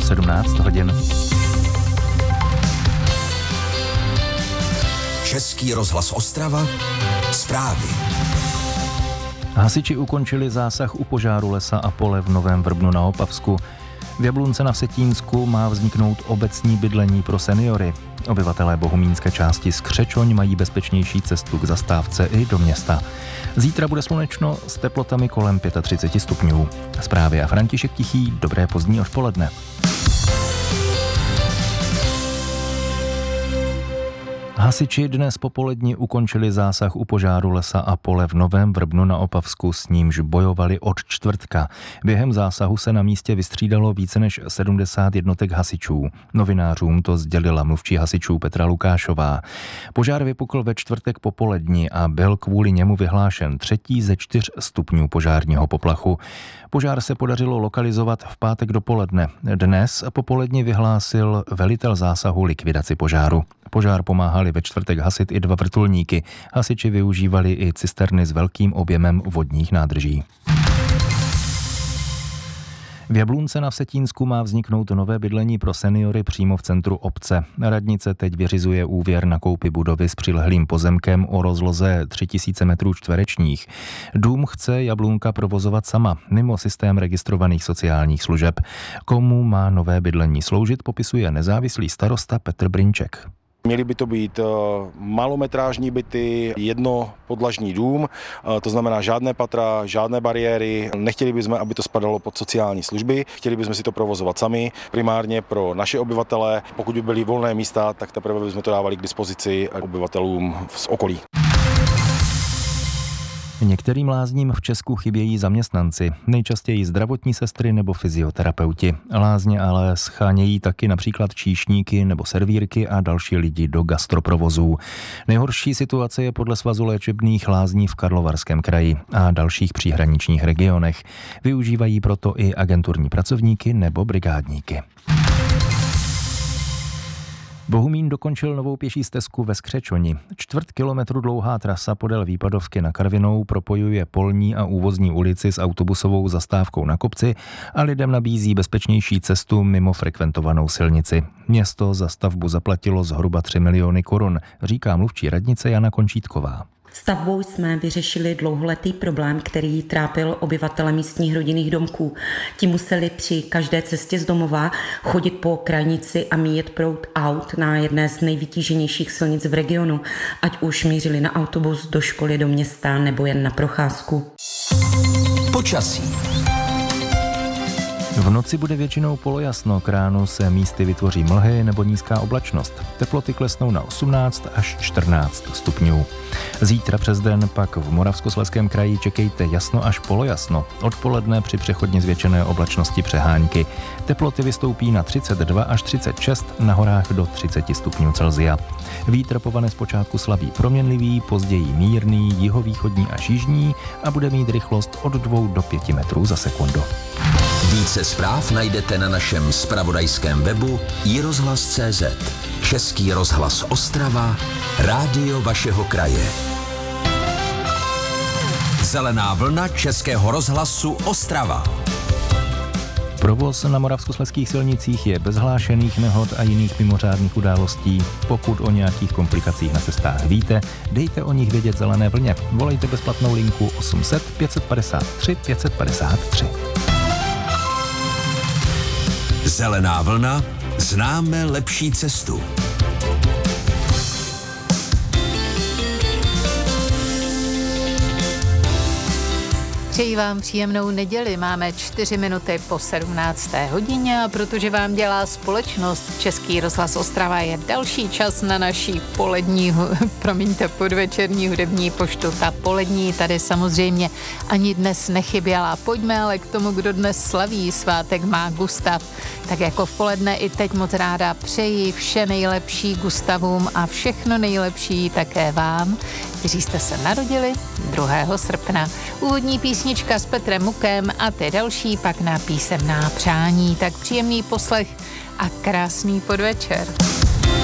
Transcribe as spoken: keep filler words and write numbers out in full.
sedmnáct hodin. Český rozhlas Ostrava, zprávy. Hasiči ukončili zásah u požáru lesa a pole v Novém Vrbnu na Opavsku. V Jablunce na Vsetínsku má vzniknout obecní bydlení pro seniory. Obyvatelé bohumínské části Skřečoň mají bezpečnější cestu k zastávce i do města. Zítra bude slunečno s teplotami kolem třicet pět stupňů. Zprávy a František Tichý, dobré pozdní odpoledne. Hasiči dnes popoledni ukončili zásah u požáru lesa a pole v Novém Vrbnu na Opavsku, s nímž bojovali od čtvrtka. Během zásahu se na místě vystřídalo více než sedmdesát jednotek hasičů. Novinářům to sdělila mluvčí hasičů Petra Lukášová. Požár vypukl ve čtvrtek popoledni a byl kvůli němu vyhlášen třetí ze čtyř stupňů požárního poplachu. Požár se podařilo lokalizovat v pátek dopoledne. Dnes popoledni vyhlásil velitel zásahu likvidaci požáru. Požár pomáhali ve čtvrtek hasit i dva vrtulníky. Hasiči využívali i cisterny s velkým objemem vodních nádrží. V Jablunce na Vsetínsku má vzniknout nové bydlení pro seniory přímo v centru obce. Radnice teď vyřizuje úvěr na koupi budovy s přilehlým pozemkem o rozloze tři tisíce metrů čtverečních. Dům chce Jablunka provozovat sama, mimo systém registrovaných sociálních služeb. Komu má nové bydlení sloužit, popisuje nezávislý starosta Petr Brinček. Měly by to být malometrážní byty, jednopodlažní dům, to znamená žádné patra, žádné bariéry. Nechtěli bychom, aby to spadalo pod sociální služby, chtěli bychom si to provozovat sami, primárně pro naše obyvatele. Pokud by byly volné místa, tak teprve bychom to dávali k dispozici obyvatelům z okolí. Některým lázním v Česku chybějí zaměstnanci, nejčastěji zdravotní sestry nebo fyzioterapeuti. Lázně ale schánějí taky například číšníky nebo servírky a další lidi do gastroprovozů. Nejhorší situace je podle Svazu léčebných lázní v Karlovarském kraji a dalších příhraničních regionech. Využívají proto i agenturní pracovníky nebo brigádníky. Bohumín dokončil novou pěší stezku ve Skřečoni. Čtvrt kilometru dlouhá trasa podél Výpadovky na Karvinou propojuje polní a úvozní ulici s autobusovou zastávkou na kopci a lidem nabízí bezpečnější cestu mimo frekventovanou silnici. Město za stavbu zaplatilo zhruba tři miliony korun, říká mluvčí radnice Jana Končítková. Stavbou jsme vyřešili dlouholetý problém, který trápil obyvatele místních rodinných domků. Ti museli při každé cestě z domova chodit po krajnici a míjet proud aut na jedné z nejvytíženějších silnic v regionu, ať už mířili na autobus, do školy, do města nebo jen na procházku. Počasí. V noci bude většinou polojasno, k ránu se místy vytvoří mlhy nebo nízká oblačnost. Teploty klesnou na osmnáct až čtrnáct stupňů. Zítra přes den pak v Moravskoslezském kraji čekejte jasno až polojasno. Odpoledne při přechodně zvětšené oblačnosti přehánky. Teploty vystoupí na třicet dva až třicet šest, na horách do třicet stupňů Celsia. Vítr povane zpočátku slabý proměnlivý, později mírný, jihovýchodní až jižní a bude mít rychlost od dvou do pěti metrů za sekundu. Více zpráv najdete na našem zpravodajském webu i rozhlas tečka cé zet. Český rozhlas Ostrava, rádio vašeho kraje. Zelená vlna Českého rozhlasu Ostrava. Provoz na moravskoslezských silnicích je bez hlášených nehod a jiných mimořádných událostí. Pokud o nějakých komplikacích na cestách víte, dejte o nich vědět Zelené vlně. Volejte bezplatnou linku osm set pět padesát tři pět padesát tři. Zelená vlna, známe lepší cestu. Přeji vám příjemnou neděli, máme čtyři minuty po sedmnácté hodině a protože vám dělá společnost Český rozhlas Ostrava, je další čas na naší polední, promiňte, podvečerní hudební poštu. Ta polední tady samozřejmě ani dnes nechyběla. Pojďme ale k tomu, kdo dnes slaví svátek má Gustav. Tak jako v poledne i teď moc ráda přeji vše nejlepší Gustavům a všechno nejlepší také vám, kteří jste se narodili druhého srpna. Úvodní písnička s Petrem Mukem a ty další pak na písemná přání. Tak příjemný poslech a krásný podvečer.